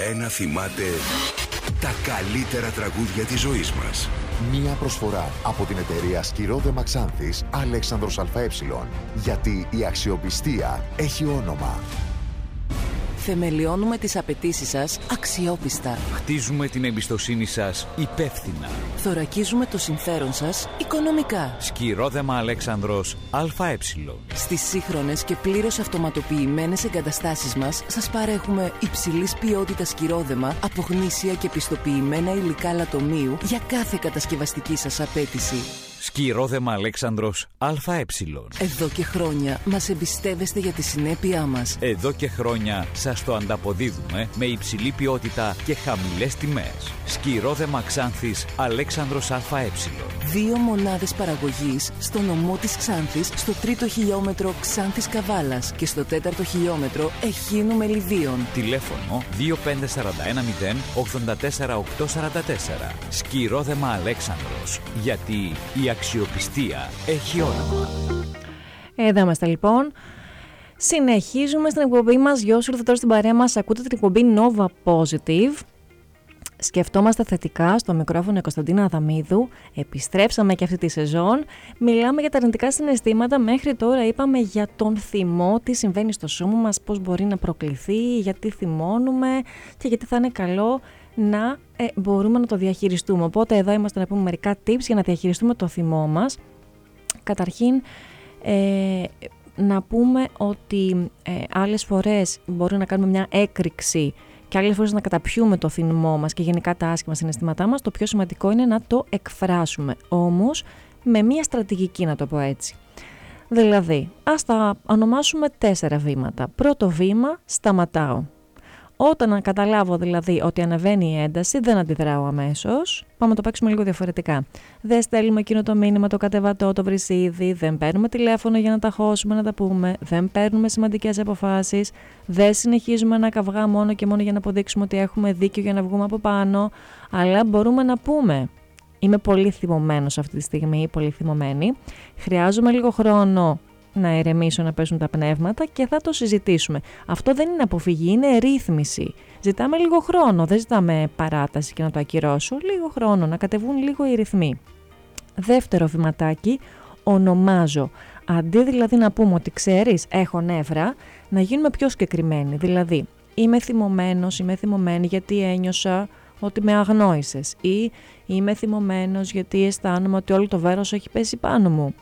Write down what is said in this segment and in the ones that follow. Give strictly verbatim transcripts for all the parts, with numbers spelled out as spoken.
Ένα θυμάται τα καλύτερα τραγούδια της ζωής μας. Μία προσφορά από την εταιρεία Σκυρόδεμα Ξάνθης Αλέξανδρος ΑΕ. Γιατί η αξιοπιστία έχει όνομα. Θεμελιώνουμε τις απαιτήσεις σας αξιόπιστα. Χτίζουμε την εμπιστοσύνη σας υπεύθυνα. Θωρακίζουμε το συμφέρον σας οικονομικά. Σκυρόδεμα Αλέξανδρος ΑΕ. Στις σύγχρονες και πλήρως αυτοματοποιημένες εγκαταστάσεις μας σας παρέχουμε υψηλής ποιότητας σκυρόδεμα από γνήσια και πιστοποιημένα υλικά λατομείου για κάθε κατασκευαστική σας απέτηση. Σκυρόδεμα Αλέξανδρος ΑΕ. Εδώ και χρόνια μας εμπιστεύεστε για τη συνέπειά μας. Εδώ και χρόνια σας το ανταποδίδουμε με υψηλή ποιότητα και χαμηλές τιμές. Σκυρόδεμα Ξάνθης Αλέξανδρος ΑΕ. Δύο μονάδες παραγωγής στο νομό της Ξάνθης, στο τρίτο χιλιόμετρο Ξάνθης Καβάλας και στο τέταρτο χιλιόμετρο Εχίνου Μελιδίων. Τηλέφωνο δύο πέντε τέσσερα ένα μηδέν ογδόντα τέσσερα οκτακόσια σαράντα τέσσερα. Σκυρόδεμα Αλέξανδρος. Γιατί η αξιοπιστία έχει όνομα. Εδώ είμαστε λοιπόν. Συνεχίζουμε στην εκπομπή μας. Γεια σου, ήρθατε τώρα στην παρέα μας. Ακούτε την εκπομπή Nova Positive. Σκεφτόμαστε θετικά, στο μικρόφωνο η Κωνσταντίνα Αδαμίδου. Επιστρέψαμε και αυτή τη σεζόν. Μιλάμε για τα αρνητικά συναισθήματα. Μέχρι τώρα είπαμε για τον θυμό, τι συμβαίνει στο σώμα μας, πώς μπορεί να προκληθεί, γιατί θυμώνουμε και γιατί θα είναι καλό να ε, μπορούμε να το διαχειριστούμε. Οπότε εδώ είμαστε να πούμε μερικά tips για να διαχειριστούμε το θυμό μας. Καταρχήν, ε, να πούμε ότι ε, άλλες φορές μπορεί να κάνουμε μια έκρηξη και άλλες φορές να καταπιούμε το θυμό μας και γενικά τα άσχημα συναισθήματά μας. Το πιο σημαντικό είναι να το εκφράσουμε, όμως με μια στρατηγική, να το πω έτσι. Δηλαδή, ας τα ονομάσουμε τέσσερα βήματα. Πρώτο βήμα, σταματάω. Όταν καταλάβω δηλαδή ότι ανεβαίνει η ένταση, δεν αντιδράω αμέσως. Πάμε να το παίξουμε λίγο διαφορετικά. Δεν στέλνουμε εκείνο το μήνυμα, το κατεβατό, το βρυσίδι, δεν παίρνουμε τηλέφωνο για να τα χώσουμε, να τα πούμε, δεν παίρνουμε σημαντικές αποφάσεις, δεν συνεχίζουμε ένα καυγά μόνο και μόνο για να αποδείξουμε ότι έχουμε δίκιο για να βγούμε από πάνω, αλλά μπορούμε να πούμε: είμαι πολύ θυμωμένος αυτή τη στιγμή, πολύ θυμωμένη, χρειάζομαι λίγο χρόνο να ηρεμήσω, να πέσουν τα πνεύματα και θα το συζητήσουμε. Αυτό δεν είναι αποφυγή, είναι ρύθμιση. Ζητάμε λίγο χρόνο, δεν ζητάμε παράταση και να το ακυρώσω. Λίγο χρόνο, να κατεβούν λίγο οι ρυθμοί. Δεύτερο βηματάκι, ονομάζω. Αντί δηλαδή να πούμε ότι ξέρεις, έχω νεύρα, να γίνουμε πιο συγκεκριμένοι. Δηλαδή, είμαι θυμωμένος, είμαι θυμωμένη γιατί ένιωσα ότι με αγνόησες, ή είμαι θυμωμένος γιατί αισθάνομαι ότι όλο το βάρος έχει πέσει πάνω μου.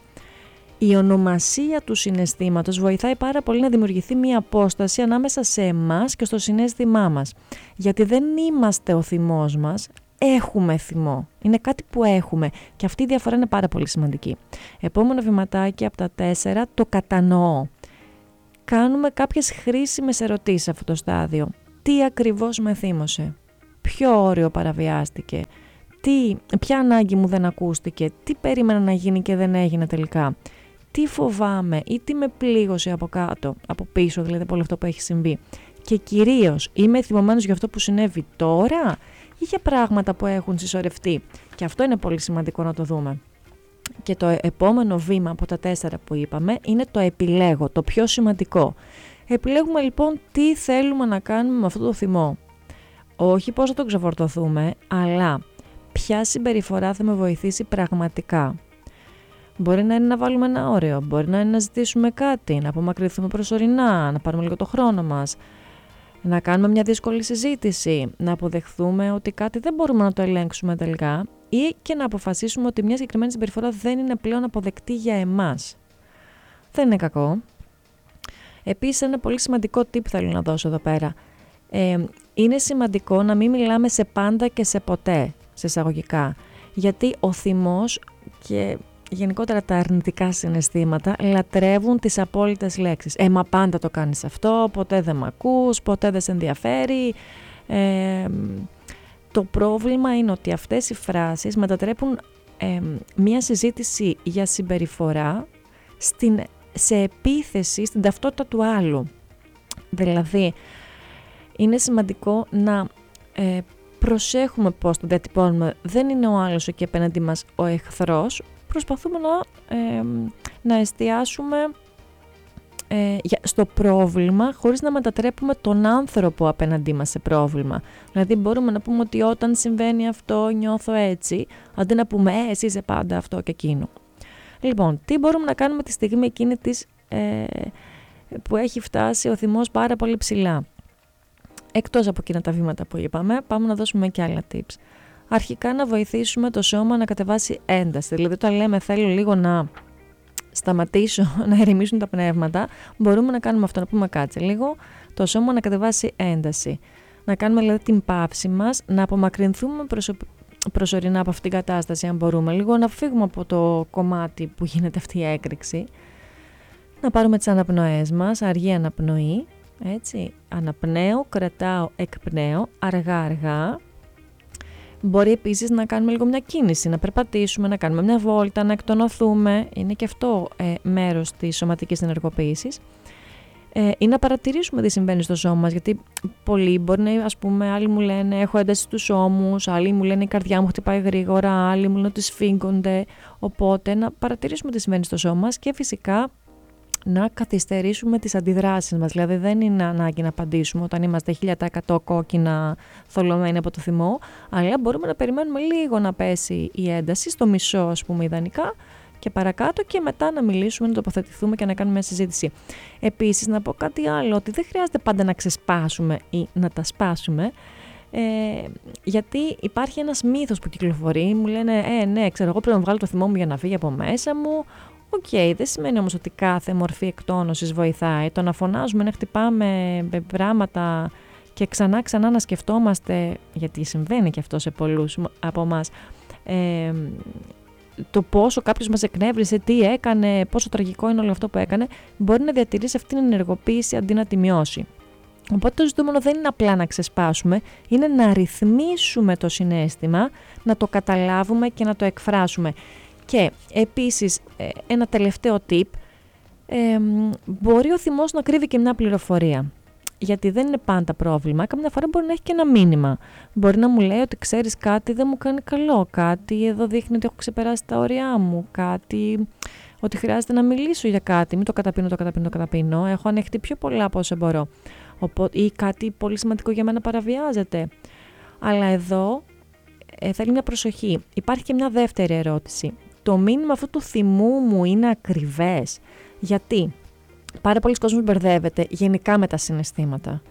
Η ονομασία του συναισθήματος βοηθάει πάρα πολύ να δημιουργηθεί μια απόσταση ανάμεσα σε εμάς και στο συναίσθημά μας. Γιατί δεν είμαστε ο θυμός μας, έχουμε θυμό. Είναι κάτι που έχουμε και αυτή η διαφορά είναι πάρα πολύ σημαντική. Επόμενο βηματάκι από τα τέσσερα, το κατανοώ. Κάνουμε κάποιες χρήσιμες ερωτήσεις σε αυτό το στάδιο. Τι ακριβώς με θύμωσε, ποιο όριο παραβιάστηκε, τι, ποια ανάγκη μου δεν ακούστηκε, τι περίμενα να γίνει και δεν έγινε τελικά. Τι φοβάμαι ή τι με πλήγωσε από κάτω, από πίσω δηλαδή από όλο αυτό που έχει συμβεί. Και κυρίως, είμαι θυμωμένος για αυτό που συνέβη τώρα ή για πράγματα που έχουν συσσωρευτεί. Και αυτό είναι πολύ σημαντικό να το δούμε. Και το επόμενο βήμα από τα τέσσερα που είπαμε είναι το επιλέγω, το πιο σημαντικό. Επιλέγουμε λοιπόν τι θέλουμε να κάνουμε με αυτό το θυμό. Όχι πώς θα το ξεφορτωθούμε, αλλά ποια συμπεριφορά θα με βοηθήσει πραγματικά. Μπορεί να είναι να βάλουμε ένα όριο, μπορεί να είναι να ζητήσουμε κάτι, να απομακρυνθούμε προσωρινά, να πάρουμε λίγο το χρόνο μας, να κάνουμε μια δύσκολη συζήτηση, να αποδεχθούμε ότι κάτι δεν μπορούμε να το ελέγξουμε τελικά ή και να αποφασίσουμε ότι μια συγκεκριμένη συμπεριφορά δεν είναι πλέον αποδεκτή για εμάς. Δεν είναι κακό. Επίσης, ένα πολύ σημαντικό tip θέλω να δώσω εδώ πέρα. Ε, είναι σημαντικό να μην μιλάμε σε πάντα και σε ποτέ, σε εισαγωγικά, γιατί ο θυμός και γενικότερα τα αρνητικά συναισθήματα λατρεύουν τις απόλυτες λέξεις. Ε, μα πάντα το κάνεις αυτό, ποτέ δεν μ' ακούς, ποτέ δεν σε ενδιαφέρει. Ε, το πρόβλημα είναι ότι αυτές οι φράσεις μετατρέπουν ε, μία συζήτηση για συμπεριφορά στην, σε επίθεση στην ταυτότητα του άλλου. Δηλαδή, είναι σημαντικό να ε, προσέχουμε πώς το διατυπώνουμε. Δεν είναι ο άλλος εκεί απέναντι μας ο εχθρός. Προσπαθούμε να, ε, να εστιάσουμε ε, στο πρόβλημα χωρίς να μετατρέπουμε τον άνθρωπο απέναντί μας σε πρόβλημα. Δηλαδή μπορούμε να πούμε ότι όταν συμβαίνει αυτό νιώθω έτσι, αντί να πούμε ε, εσύ είσαι πάντα αυτό και εκείνο. Λοιπόν, τι μπορούμε να κάνουμε τη στιγμή εκείνη της, ε, που έχει φτάσει ο θυμός πάρα πολύ ψηλά. Εκτός από εκείνα τα βήματα που είπαμε, πάμε να δώσουμε και άλλα tips. Αρχικά να βοηθήσουμε το σώμα να κατεβάσει ένταση. Δηλαδή όταν λέμε θέλω λίγο να σταματήσω, να ερεμήσουν τα πνεύματα, μπορούμε να κάνουμε αυτό, να πούμε κάτσε λίγο, το σώμα να κατεβάσει ένταση. Να κάνουμε δηλαδή την παύση μας, να απομακρυνθούμε προσω... προσωρινά από αυτήν την κατάσταση αν μπορούμε, λίγο να φύγουμε από το κομμάτι που γίνεται αυτή η έκρηξη. Να πάρουμε τις αναπνοές μας, αργή αναπνοή, έτσι, αναπνέω, κρατάω, εκπνέω, αργά αργά. Μπορεί επίσης να κάνουμε λίγο μια κίνηση, να περπατήσουμε, να κάνουμε μια βόλτα, να εκτονωθούμε. Είναι και αυτό ε, μέρος της σωματικής ενεργοποίησης. Ε, ή να παρατηρήσουμε τι συμβαίνει στο σώμα μας, γιατί πολλοί μπορεί να, ας πούμε, άλλοι μου λένε έχω ένταση στους ώμους, άλλοι μου λένε η καρδιά μου χτυπάει γρήγορα, άλλοι μου λένε ότι σφίγγονται. Οπότε να παρατηρήσουμε τι συμβαίνει στο σώμα μας και φυσικά να καθυστερήσουμε τις αντιδράσεις μας. Δηλαδή δεν είναι ανάγκη να απαντήσουμε όταν είμαστε χίλια τοις εκατό κόκκινα θολωμένοι από το θυμό, αλλά μπορούμε να περιμένουμε λίγο να πέσει η ένταση, στο μισό ας πούμε ιδανικά, και παρακάτω και μετά να μιλήσουμε, να τοποθετηθούμε και να κάνουμε μια συζήτηση. Επίσης να πω κάτι άλλο, ότι δεν χρειάζεται πάντα να ξεσπάσουμε ή να τα σπάσουμε, ε, γιατί υπάρχει ένας μύθος που κυκλοφορεί, μου λένε ε ναι ξέρω εγώ πρέπει να βγάλω το θυμό μου για να φύγει από μέσα μου. Οκ, okay, δεν σημαίνει όμως ότι κάθε μορφή εκτόνωσης βοηθάει. Το να φωνάζουμε, να χτυπάμε πράγματα και ξανά ξανά να σκεφτόμαστε, γιατί συμβαίνει και αυτό σε πολλούς από εμάς, ε, το πόσο κάποιος μας εκνεύρισε, τι έκανε, πόσο τραγικό είναι όλο αυτό που έκανε, μπορεί να διατηρήσει αυτήν την ενεργοποίηση αντί να τη μειώσει. Οπότε το ζητούμενο δεν είναι απλά να ξεσπάσουμε, είναι να ρυθμίσουμε το συναίσθημα, να το καταλάβουμε και να το εκφράσουμε. Και επίσης ένα τελευταίο tip, ε, μπορεί ο θυμός να κρύβει και μια πληροφορία. Γιατί δεν είναι πάντα πρόβλημα, καμιά φορά μπορεί να έχει και ένα μήνυμα. Μπορεί να μου λέει ότι ξέρεις κάτι δεν μου κάνει καλό, κάτι εδώ δείχνει ότι έχω ξεπεράσει τα όρια μου, κάτι ότι χρειάζεται να μιλήσω για κάτι, μην το καταπίνω, το καταπίνω, το καταπίνω, έχω ανεχτεί πιο πολλά από όσο μπορώ. Οπότε, ή κάτι πολύ σημαντικό για μένα παραβιάζεται. Αλλά εδώ ε, θέλει μια προσοχή. Υπάρχει και μια δεύτερη ερώτηση. Το μήνυμα αυτού του θυμού μου είναι ακριβές? Γιατί πάρα πολλοί κόσμος μπερδεύεται γενικά με τα συναισθήματα.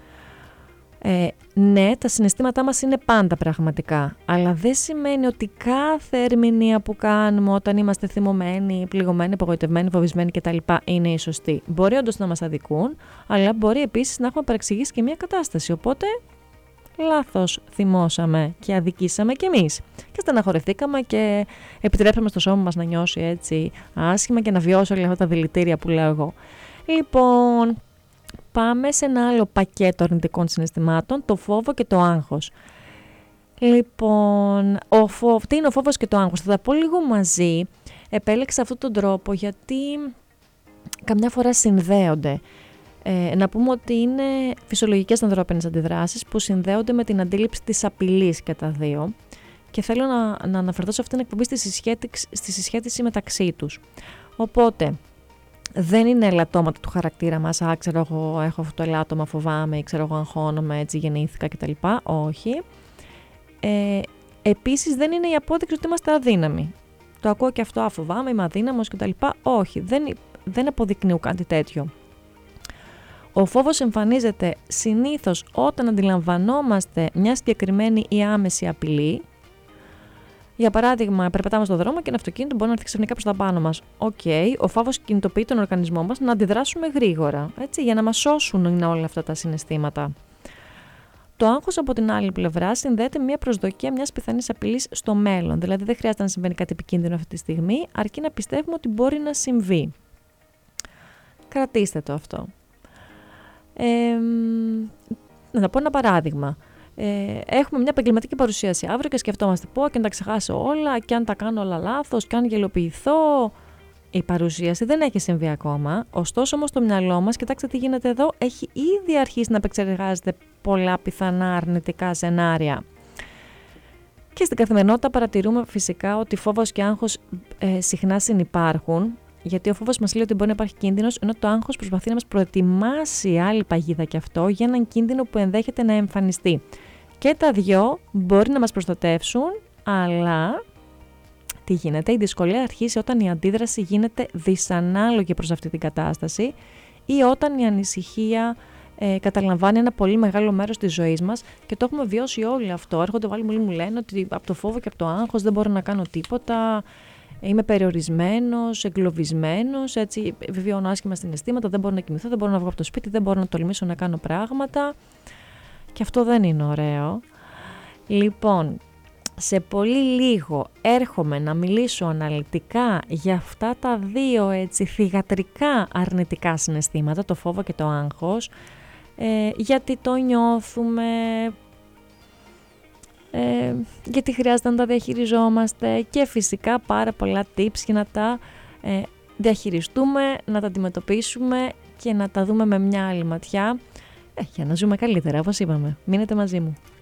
Ε, ναι, τα συναισθήματά μας είναι πάντα πραγματικά, αλλά δεν σημαίνει ότι κάθε ερμηνεία που κάνουμε όταν είμαστε θυμωμένοι, πληγωμένοι, απογοητευμένοι, φοβισμένοι κτλ. Είναι η σωστή. Μπορεί όντως να μας αδικούν, αλλά μπορεί επίσης να έχουμε παρεξηγήσει και μια κατάσταση. Οπότε, λάθος θυμώσαμε και αδικήσαμε κι εμείς. Και στεναχωρηθήκαμε και επιτρέψαμε στο σώμα μας να νιώσει έτσι άσχημα και να βιώσει όλα αυτά τα δηλητήρια που λέω εγώ. Λοιπόν, πάμε σε ένα άλλο πακέτο αρνητικών συναισθημάτων, το φόβο και το άγχος. Λοιπόν, ο φόβ, τι είναι ο φόβος και το άγχος? Θα τα πω λίγο μαζί. Επέλεξα αυτόν τον τρόπο γιατί καμιά φορά συνδέονται. Ε, να πούμε ότι είναι φυσιολογικές ανθρώπινες αντιδράσεις που συνδέονται με την αντίληψη της απειλής και τα δύο. Και θέλω να, να αναφερθώ σε αυτήν την εκπομπή στη συσχέτιση, στη συσχέτιση μεταξύ τους. Οπότε, δεν είναι ελαττώματα του χαρακτήρα μας, α, ξέρω εγώ, έχω αυτό το ελάττωμα, φοβάμαι, ξέρω εγώ, αγχώνομαι, έτσι γεννήθηκα κτλ. Όχι. Ε, επίσης, δεν είναι η απόδειξη ότι είμαστε αδύναμοι. Το ακούω και αυτό, α, φοβάμαι, είμαι αδύναμος κτλ. Όχι, δεν, δεν αποδεικνύουν κάτι τέτοιο. Ο φόβος εμφανίζεται συνήθως όταν αντιλαμβανόμαστε μια συγκεκριμένη ή άμεση απειλή. Για παράδειγμα, περπατάμε στον δρόμο και ένα αυτοκίνητο μπορεί να έρθει ξαφνικά προς τα πάνω μας. Οκ, okay, ο φόβος κινητοποιεί τον οργανισμό μας να αντιδράσουμε γρήγορα, έτσι, για να μας σώσουν είναι όλα αυτά τα συναισθήματα. Το άγχος από την άλλη πλευρά συνδέεται με μια προσδοκία μιας πιθανής απειλής στο μέλλον. Δηλαδή, δεν χρειάζεται να συμβαίνει κάτι επικίνδυνο αυτή τη στιγμή, αρκεί να πιστεύουμε ότι μπορεί να συμβεί. Κρατήστε το αυτό. Ε, να τα πω ένα παράδειγμα. Ε, έχουμε μια επαγγελματική παρουσίαση αύριο και σκεφτόμαστε πω και να τα ξεχάσω όλα και αν τα κάνω όλα λάθος και αν γελοποιηθώ. Η παρουσίαση δεν έχει συμβεί ακόμα, ωστόσο όμως το μυαλό μας, κοιτάξτε τι γίνεται εδώ, έχει ήδη αρχίσει να επεξεργάζεται πολλά πιθανά αρνητικά σενάρια. Και στην καθημερινότητα παρατηρούμε φυσικά ότι φόβος και άγχος ε, συχνά συνυπάρχουν Γιατί ο φόβος μας λέει ότι μπορεί να υπάρχει κίνδυνος, ενώ το άγχος προσπαθεί να μας προετοιμάσει άλλη παγίδα κι αυτό για έναν κίνδυνο που ενδέχεται να εμφανιστεί. Και τα δυο μπορεί να μας προστατεύσουν, αλλά τι γίνεται? Η δυσκολία αρχίζει όταν η αντίδραση γίνεται δυσανάλογη προς αυτή την κατάσταση ή όταν η ανησυχία ε, καταλαμβάνει ένα πολύ μεγάλο μέρος της ζωής μας και το έχουμε βιώσει όλοι αυτό. Έρχονται άλλοι μου λένε ότι από το φόβο και από το άγχος δεν μπορώ να κάνω τίποτα, είμαι περιορισμένος, εγκλωβισμένος, έτσι βιώνω άσχημα συναισθήματα, δεν μπορώ να κοιμηθώ, δεν μπορώ να βγω από το σπίτι, δεν μπορώ να τολμήσω να κάνω πράγματα και αυτό δεν είναι ωραίο. Λοιπόν, σε πολύ λίγο έρχομαι να μιλήσω αναλυτικά για αυτά τα δύο έτσι θυγατρικά αρνητικά συναισθήματα, το φόβο και το άγχος, ε, γιατί το νιώθουμε, ε, γιατί χρειάζεται να τα διαχειριζόμαστε και φυσικά πάρα πολλά tips για να τα ε, διαχειριστούμε, να τα αντιμετωπίσουμε και να τα δούμε με μια άλλη ματιά, ε, για να ζούμε καλύτερα, όπως είπαμε. Μείνετε μαζί μου.